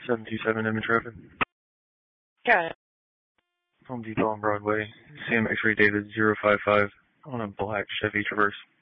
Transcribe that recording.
727 Image Traffic. Got it. Home Depot on Broadway. CMX rate David 055 on a black Chevy Traverse.